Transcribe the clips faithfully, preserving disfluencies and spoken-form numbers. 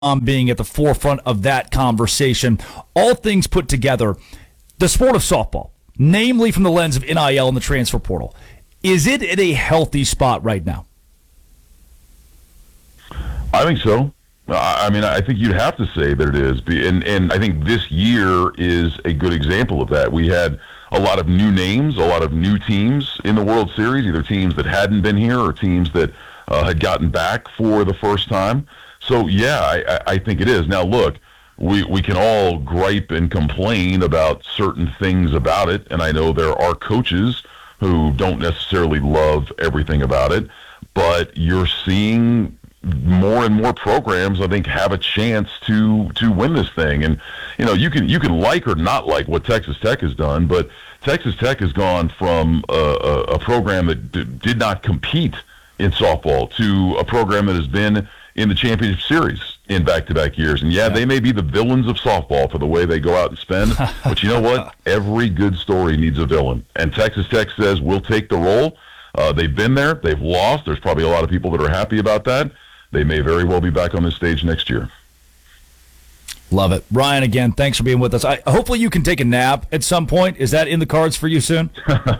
being at the forefront of that conversation. All things put together, the sport of softball, namely from the lens of N I L and the transfer portal, is it at a healthy spot right now? I think so. I mean, I think you'd have to say that it is. And, and I think this year is a good example of that. We had a lot of new names, a lot of new teams in the World Series, either teams that hadn't been here or teams that uh, had gotten back for the first time. So, yeah, I, I think it is. Now, look, we, we can all gripe and complain about certain things about it, and I know there are coaches who don't necessarily love everything about it, but you're seeing more and more programs, I think, have a chance to to win this thing. And, you know, you can you can like or not like what Texas Tech has done, but Texas Tech has gone from a, a, a program that d- did not compete in softball to a program that has been in the championship series in back-to-back years. And, yeah, they may be the villains of softball for the way they go out and spend, but you know what? Every good story needs a villain. And Texas Tech says, we'll take the role. Uh, they've been there. They've lost. There's probably a lot of people that are happy about that. They may very well be back on this stage next year. Love it. Ryan, again, thanks for being with us. I, hopefully you can take a nap at some point. Is that in the cards for you soon?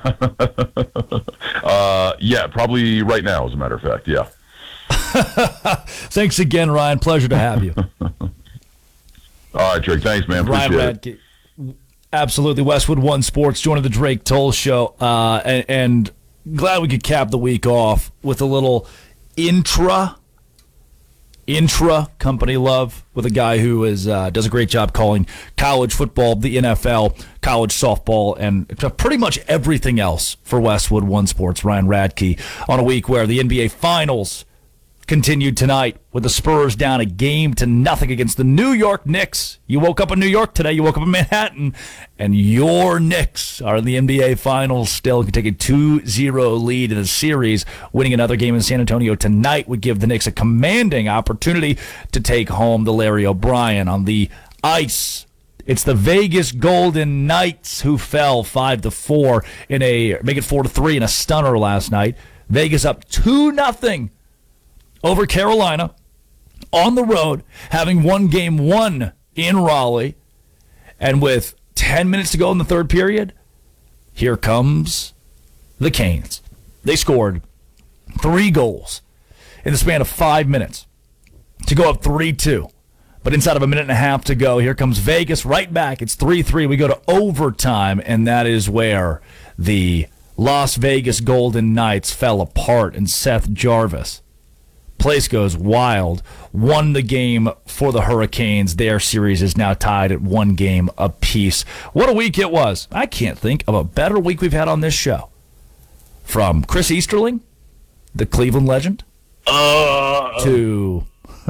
uh, yeah, probably right now, as a matter of fact, yeah. Thanks again, Ryan. Pleasure to have you. All right, Drake. Thanks, man. Appreciate Ryan Radke, it. Absolutely. Westwood One Sports joining the Drake Toll Show. Uh, and, and glad we could cap the week off with a little intra intra company love with a guy who is uh, does a great job calling college football, the N F L, college softball, and pretty much everything else for Westwood One Sports. Ryan Radke on a week where the N B A Finals continued tonight with the Spurs down a game to nothing against the New York Knicks. You woke up in New York today, you woke up in Manhattan, and your Knicks are in the N B A Finals still. Can take a two zero lead in the series. Winning another game in San Antonio tonight would give the Knicks a commanding opportunity to take home the Larry O'Brien on the ice. It's the Vegas Golden Knights who fell five to four in a make it four to three in a stunner last night. Vegas up two nothing over Carolina on the road, having won game one in Raleigh. And with ten minutes to go in the third period, here comes the Canes. They scored three goals in the span of five minutes to go up three two. But inside of a minute and a half to go, here comes Vegas right back. It's three three. We go to overtime, and that is where the Las Vegas Golden Knights fell apart, and Seth Jarvis, place goes wild, won the game for the Hurricanes. Their series is now tied at one game apiece. What a week it was. I can't think of a better week we've had on this show. From Chris Easterling, the Cleveland legend, uh, to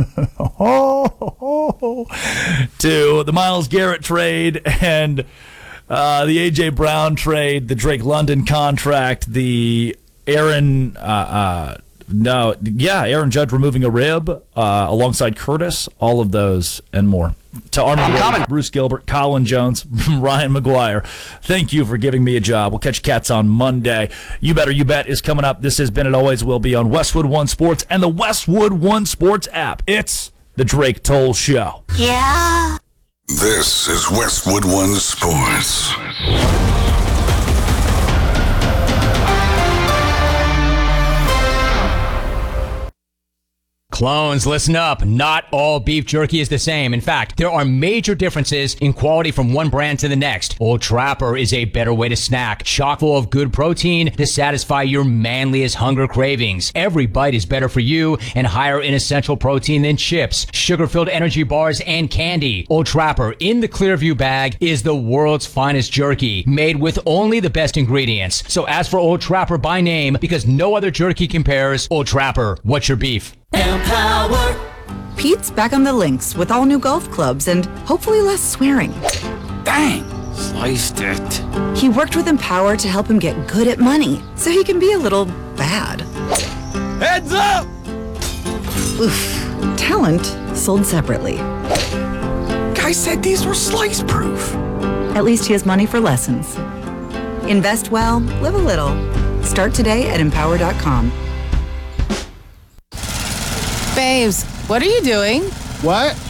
to the Myles Garrett trade and uh, the A J. Brown trade, the Drake London contract, the Aaron... Uh, uh, No, yeah, Aaron Judge removing a rib uh, alongside Curtis, all of those and more. To Army, Bruce Gilbert, Colin Jones, Ryan McGuire, thank you for giving me a job. We'll catch cats on Monday. You Better You Bet is coming up. This has been, it always will be, on Westwood One Sports and the Westwood One Sports app. It's the Drake Toll Show. Yeah. This is Westwood One Sports. Clones, listen up. Not all beef jerky is the same. In fact, there are major differences in quality from one brand to the next. Old Trapper is a better way to snack, chock full of good protein to satisfy your manliest hunger cravings. Every bite is better for you and higher in essential protein than chips, sugar-filled energy bars, and candy. Old Trapper in the Clearview bag is the world's finest jerky, made with only the best ingredients. So ask for Old Trapper by name because no other jerky compares. Old Trapper, what's your beef? Empower. Pete's back on the links with all new golf clubs and hopefully less swearing. Dang, sliced it. He worked with Empower to help him get good at money so he can be a little bad. Heads up! Oof. Talent sold separately. Guy said these were slice proof. At least he has money for lessons. Invest well, live a little. Start today at empower dot com. Babes, what are you doing? What?